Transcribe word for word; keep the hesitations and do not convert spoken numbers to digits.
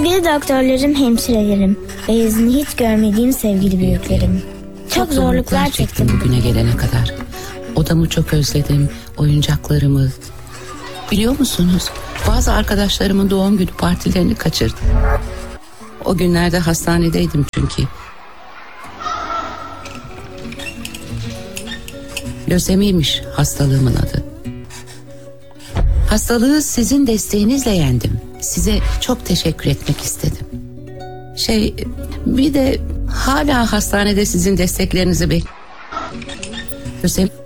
Sevgili doktorlarım, hemşirelerim ve yüzünü hiç görmediğim sevgili büyüklerim. Çok zorluklar çektim bugüne gelene kadar. Odamı çok özledim, oyuncaklarımı. Biliyor musunuz? Bazı arkadaşlarımın doğum günü partilerini kaçırdım. O günlerde hastanedeydim çünkü. Lösemiymiş hastalığımın adı. Hastalığı sizin desteğinizle yendim. Size çok teşekkür etmek istedim. Şey, bir de hala hastanede sizin desteklerinizi bekliyorum. Lösemi